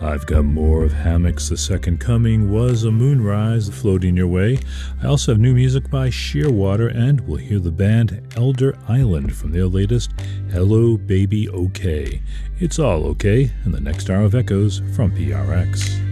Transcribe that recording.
I've got more of Hammock's The Second Coming, Was a Moonrise floating your way. I also have new music by Shearwater, and we'll hear the band Elder Island from their latest Hello Baby OK. It's all okay in the next hour of Echoes from PRX.